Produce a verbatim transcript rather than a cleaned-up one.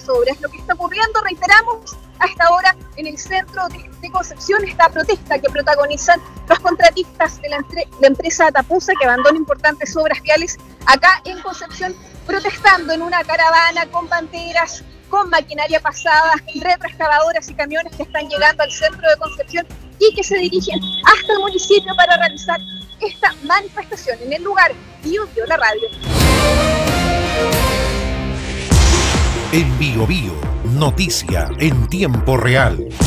estas obras. Lo que está ocurriendo, reiteramos, hasta ahora en el centro de, de Concepción, esta protesta que protagonizan los contratistas de la, entre, la empresa Atapusa, que abandona importantes obras viales acá en Concepción, protestando en una caravana con banderas, con maquinaria pasada, retroexcavadoras y camiones que están llegando al centro de Concepción y que se dirigen hasta el municipio para realizar esta manifestación. En el lugar, Bio Bio, la radio. En Bio Bio, noticia en tiempo real.